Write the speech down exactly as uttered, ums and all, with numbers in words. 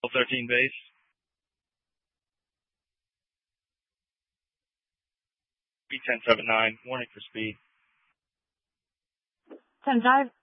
thirteen base. B ten seven nine, warning for speed. ten five.